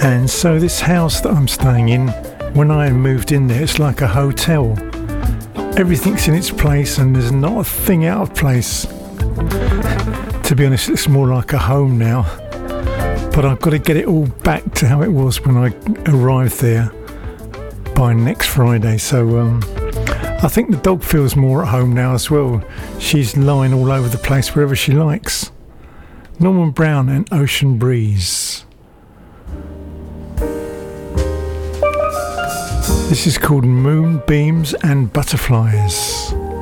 And so this house that I'm staying in, when I moved in there, it's like a hotel. Everything's in its place and there's not a thing out of place. To be honest, it's more like a home now. But I've got to get it all back to how it was when I arrived there by next Friday. So I think the dog feels more at home now as well. She's lying all over the place wherever she likes. Norman Brown and Ocean Breeze. This is called Moonbeams and Butterflies.